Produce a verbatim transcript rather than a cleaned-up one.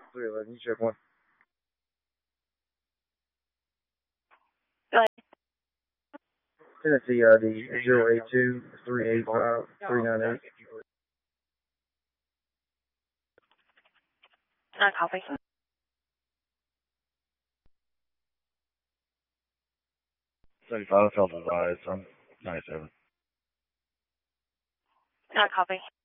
three eleven, you check one. Go ahead. Tennessee I D zero eight two three eight five three nine eight. Not copy. seventy-five, felt advised. I'm ninety-seven. Not copy.